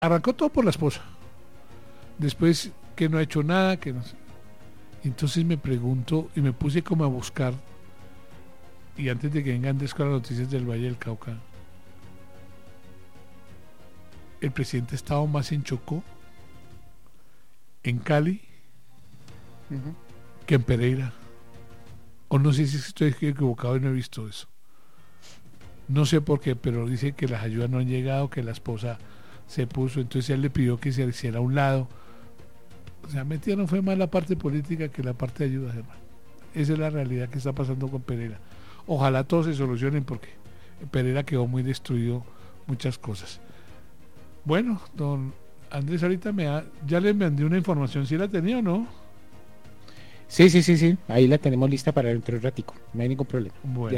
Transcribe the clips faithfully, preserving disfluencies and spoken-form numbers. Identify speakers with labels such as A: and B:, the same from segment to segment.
A: arrancó todo por la esposa. Después que no ha hecho nada, que no sé. Entonces me pregunto y me puse como a buscar, y antes de que vengan las noticias del Valle del Cauca, el presidente ha estado más en Chocó, en Cali, uh-huh. que en Pereira. O no sé si estoy equivocado y no he visto eso. No sé por qué, pero dice que las ayudas no han llegado, que la esposa se puso, entonces él le pidió que se hiciera a un lado. O sea, mentira, no fue más la parte política que la parte de ayudas, hermano. Esa es la realidad que está pasando con Pereira. Ojalá todos se solucionen porque Pereira quedó muy destruido, muchas cosas. Bueno, don Andrés, ahorita me ha, ya le mandé una información, ¿sí la tenía o no?
B: Sí, sí, sí, sí, ahí la tenemos lista para dentro de un ratico, no hay ningún problema.
A: Bueno.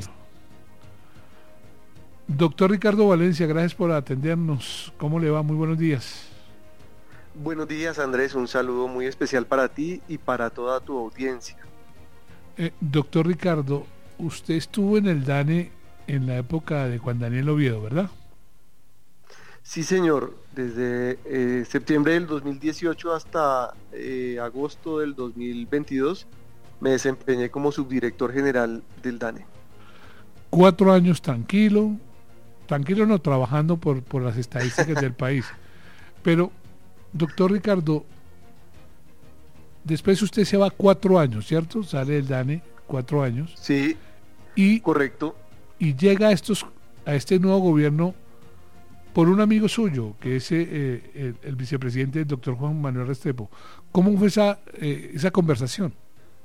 A: Doctor Ricardo Valencia, gracias por atendernos. ¿Cómo le va? Muy buenos días.
C: Buenos días, Andrés, un saludo muy especial para ti y para toda tu audiencia.
A: Eh, doctor Ricardo, usted estuvo en el DANE en la época de Juan Daniel Oviedo, ¿verdad?
C: Sí, señor, desde eh, septiembre del dos mil dieciocho hasta eh, agosto del dos mil veintidós me desempeñé como subdirector general del DANE.
A: Cuatro años tranquilo, tranquilo no, trabajando por, por las estadísticas del país. Pero, doctor Ricardo, después usted se va cuatro años, ¿cierto? Sale del DANE, cuatro años.
C: Sí,
A: y,
C: correcto.
A: Y llega a, estos, a este nuevo gobierno por un amigo suyo, que es eh, el, el vicepresidente, el doctor Juan Manuel Restrepo. ¿Cómo fue esa, eh, esa conversación?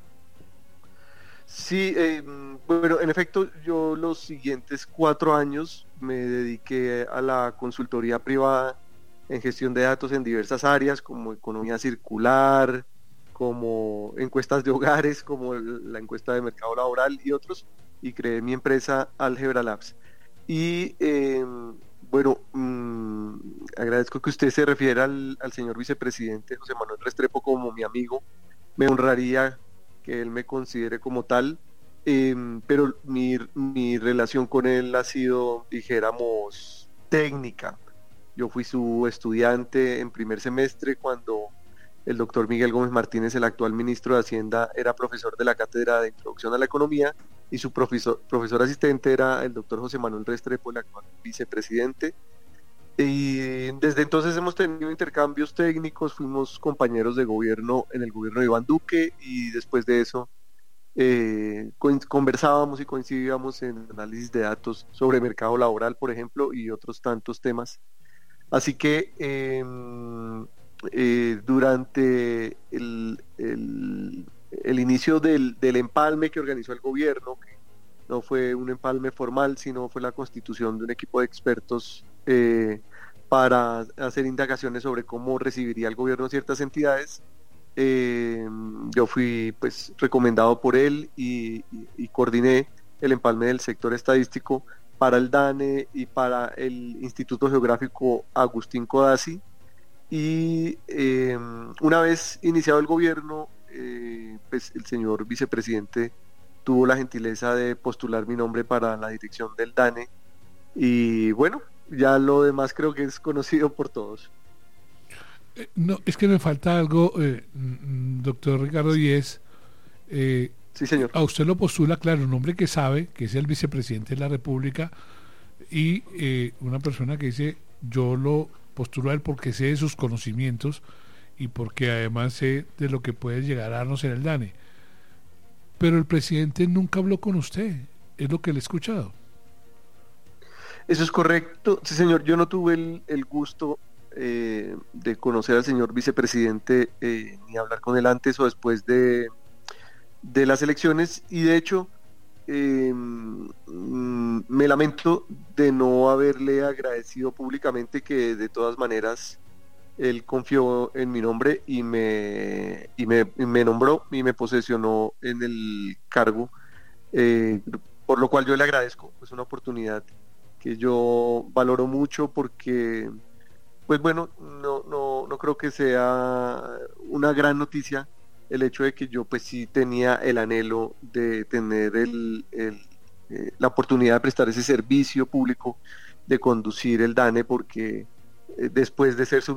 C: Sí, eh, bueno, en efecto, yo los siguientes cuatro años me dediqué a la consultoría privada en gestión de datos en diversas áreas, como economía circular, como encuestas de hogares, como la encuesta de mercado laboral y otros, y creé mi empresa Álgebra Labs. Y eh, bueno, mmm, agradezco que usted se refiera al, al señor vicepresidente José Manuel Restrepo como mi amigo. Me honraría que él me considere como tal, eh, pero mi, mi relación con él ha sido, dijéramos, técnica. Yo fui su estudiante en primer semestre cuando el doctor Miguel Gómez Martínez, el actual ministro de Hacienda, era profesor de la Cátedra de Introducción a la Economía y su profesor, profesor asistente era el doctor José Manuel Restrepo, el actual vicepresidente. Y desde entonces hemos tenido intercambios técnicos, fuimos compañeros de gobierno en el gobierno de Iván Duque y después de eso eh, conversábamos y coincidíamos en análisis de datos sobre mercado laboral, por ejemplo, y otros tantos temas. Así que eh, eh, durante el, el, el inicio del, del empalme que organizó el gobierno, que no fue un empalme formal, sino fue la constitución de un equipo de expertos eh, para hacer indagaciones sobre cómo recibiría el gobierno ciertas entidades, eh, yo fui pues recomendado por él y, y, y coordiné el empalme del sector estadístico para el DANE y para el Instituto Geográfico Agustín Codazzi. Y eh, una vez iniciado el gobierno, eh, pues el señor vicepresidente tuvo la gentileza de postular mi nombre para la dirección del DANE y bueno, ya lo demás creo que es conocido por todos.
A: Eh, no, es que me falta algo, eh, doctor Ricardo, y es... Eh,
C: sí, señor.
A: A usted lo postula, claro, un hombre que sabe, que es el vicepresidente de la República, y eh, una persona que dice, yo lo postulo a él porque sé de sus conocimientos y porque además sé de lo que puede llegar a darnos en el DANE. Pero el presidente nunca habló con usted, es lo que le he escuchado.
C: Eso es correcto, sí, señor. Yo no tuve el, el gusto eh, de conocer al señor vicepresidente eh, ni hablar con él antes o después de, de las elecciones y de hecho eh, mm, me lamento de no haberle agradecido públicamente que de todas maneras él confió en mi nombre y me, y me, y me nombró y me posesionó en el cargo, eh, por lo cual yo le agradezco. Es una oportunidad que yo valoro mucho porque, pues bueno, no, no, no creo que sea una gran noticia el hecho de que yo pues sí tenía el anhelo de tener el, el, eh, la oportunidad de prestar ese servicio público, de conducir el DANE, porque eh, después de ser